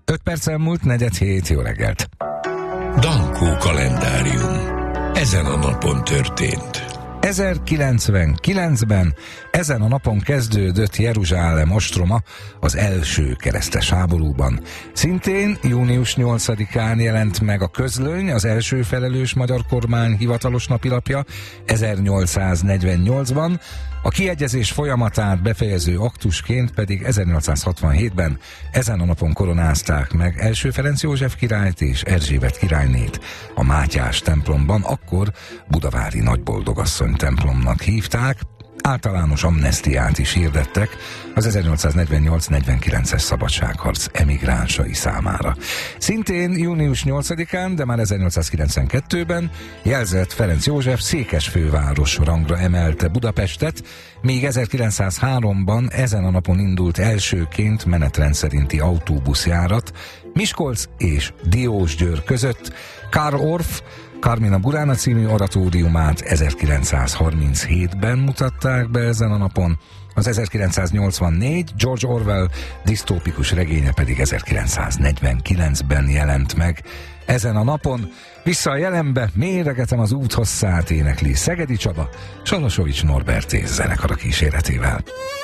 5 perc elmúlt, 6:45, jó reggelt. Dankó kalendárium. Ezen a napon történt. 1099-ben ezen a napon kezdődött Jeruzsálem ostroma az első keresztes háborúban. Szintén június 8-án jelent meg a Közlöny, az első felelős magyar kormány hivatalos napilapja 1848-ban, a kiegyezés folyamatát befejező aktusként pedig 1867-ben ezen a napon koronázták meg első Ferenc József királyt és Erzsébet királynét a Mátyás templomban, akkor budavári Nagyboldogasszony templomnak hívták. Általános amnesztiát is hirdettek az 1848-49-es szabadságharc emigránsai számára. Szintén június 8-án, de már 1892-ben jelzett Ferenc József székesfőváros rangra emelte Budapestet, míg 1903-ban ezen a napon indult elsőként menetrend szerinti autóbuszjárat Miskolc és Diósgyőr között. Karl Orff Carmina Burana című oratóriumát 1937-ben mutatták be ezen a napon, az 1984 George Orwell disztópikus regénye pedig 1949-ben jelent meg. Ezen a napon vissza a jelenbe, méregetem az út hosszát énekli Szegedi Csaba, Salosovics Norbert és zenekara kíséretével.